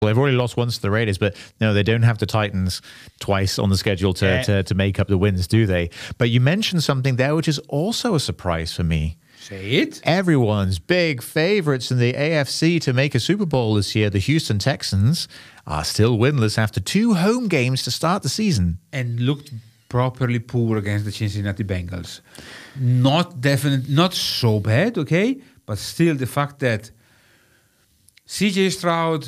Well, they've already lost once to the Raiders, but no, they don't have the Titans twice on the schedule to make up the wins, do they? But you mentioned something there which is also a surprise for me. Say it. Everyone's big favorites in the AFC to make a Super Bowl this year, the Houston Texans, are still winless after 2 home games to start the season. And looked properly poor against the Cincinnati Bengals. Not so bad, okay? But still the fact that CJ Stroud,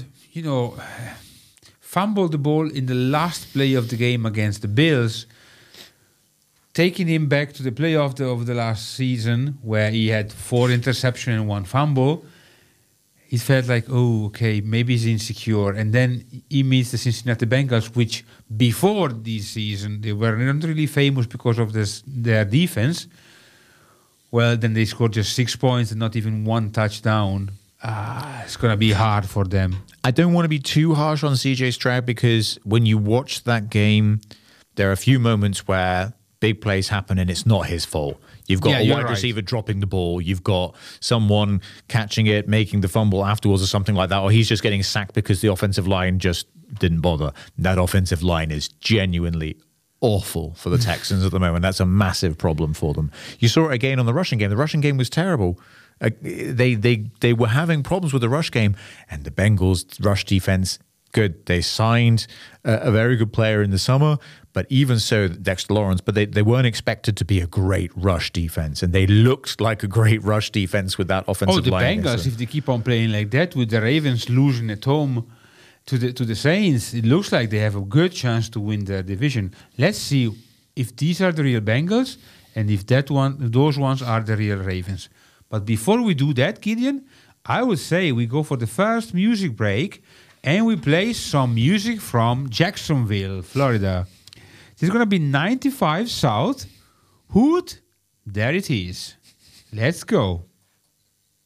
fumbled the ball in the last play of the game against the Bills, taking him back to the playoff of the last season where he had 4 interceptions and 1 fumble. It felt like, oh, okay, maybe he's insecure. And then he meets the Cincinnati Bengals, which before this season, they were not really famous because of their defense. Well, then they scored just 6 points and not even 1 touchdown. It's going to be hard for them. I don't want to be too harsh on CJ Stroud because when you watch that game, there are a few moments where big plays happen and it's not his fault. You've got a wide receiver dropping the ball. You've got someone catching it, making the fumble afterwards or something like that. Or he's just getting sacked because the offensive line just didn't bother. That offensive line is genuinely awful for the Texans at the moment. That's a massive problem for them. You saw it again on the rushing game. The rushing game was terrible. They were having problems with the rush game, and the Bengals' rush defense, good. They signed a very good player in the summer, but even so, Dexter Lawrence, but they weren't expected to be a great rush defense, and they looked like a great rush defense with that offensive line. The Bengals, if they keep on playing like that, with the Ravens losing at home to the Saints, it looks like they have a good chance to win the division. Let's see if these are the real Bengals, and if those ones are the real Ravens. But before we do that, Gideon, I would say we go for the first music break and we play some music from Jacksonville, Florida. This is going to be 95 South. Hood, there it is. Let's go.